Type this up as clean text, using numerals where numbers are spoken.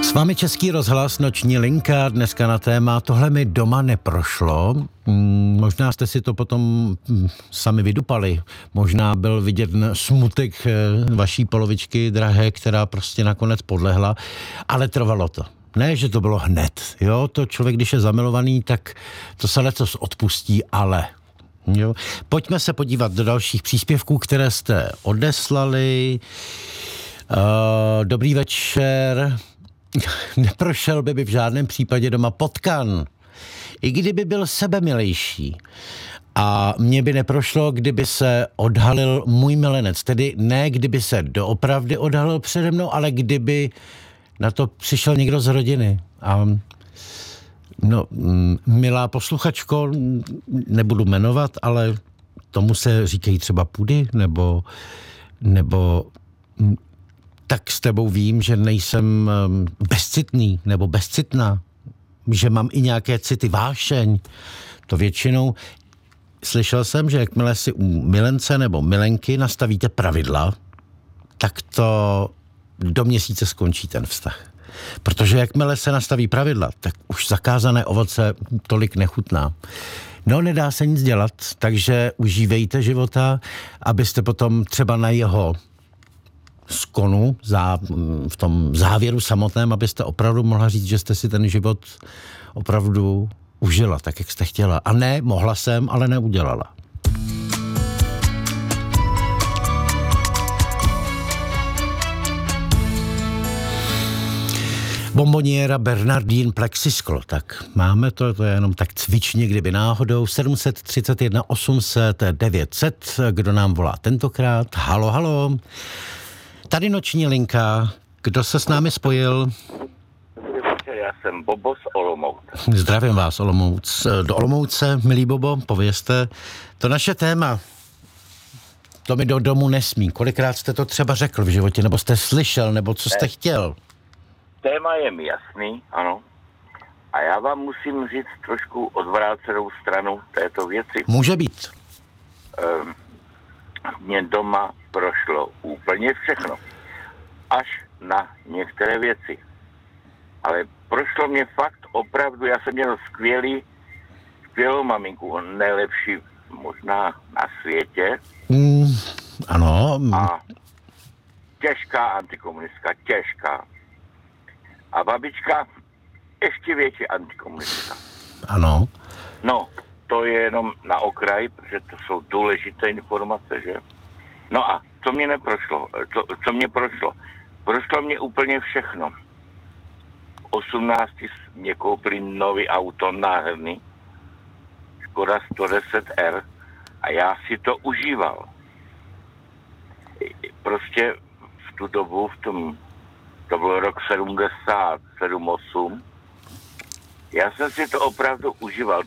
S vámi Český rozhlas, noční linka, dneska na téma tohle mi doma neprošlo. Možná jste si to potom sami vydupali. Možná byl vidět smutek vaší polovičky drahé, která prostě nakonec podlehla, ale trvalo to. Ne, že to bylo hned. Jo, to člověk, když je zamilovaný, tak to se letos odpustí, ale... Jo. Pojďme se podívat do dalších příspěvků, které jste odeslali. Dobrý večer. Neprošel by v žádném případě doma potkan, i kdyby byl sebemilejší. A mně by neprošlo, kdyby se odhalil můj milenec. Tedy ne, kdyby se doopravdy odhalil přede mnou, ale kdyby na to přišel někdo z rodiny. A milá posluchačko, nebudu jmenovat, ale tomu se říkají třeba pudy, nebo tak s tebou vím, že nejsem bezcitný nebo bezcitná, že mám i nějaké city, vášeň. To většinou slyšel jsem, že jakmile si u milence nebo milenky nastavíte pravidla, tak to do měsíce skončí ten vztah. Protože jakmile se nastaví pravidla, tak už zakázané ovoce tolik nechutná. No, nedá se nic dělat, takže užívejte života, abyste potom třeba na jeho skonu, v tom závěru samotném, abyste opravdu mohla říct, že jste si ten život opravdu užila, tak jak jste chtěla. A ne, mohla jsem, ale neudělala. Bomboniera Bernardín Plexisklo. Tak máme to je jenom tak cvičně, kdyby náhodou. 731 800 900. Kdo nám volá tentokrát? Halo, halo. Tady noční linka. Kdo se s námi spojil? Já jsem Bobo z Olomouce. Zdravím vás, Olomouc. Do Olomouce, milý Bobo, povězte. To naše téma, to mi do domu nesmí. Kolikrát jste to třeba řekl v životě, nebo jste slyšel, nebo co jste chtěl? Téma je mi jasný, ano. A já vám musím říct trošku odvrácenou stranu této věci. Může být. Mně doma prošlo úplně všechno. Až na některé věci. Ale prošlo mě fakt opravdu, já jsem měl skvělou maminku, nejlepší možná na světě. Ano. A těžká antikomunistka, těžká. A babička ještě větší antikomunistka. Ano. No, to je jenom na okraj, protože to jsou důležité informace, že? No a co mě neprošlo? Co mě prošlo? Prošlo mě úplně všechno. V 18 mě koupili nový auto nádherný. Škoda 110R. A já si to užíval. Prostě v tu dobu, to byl rok 77, 8. Já jsem si to opravdu užíval.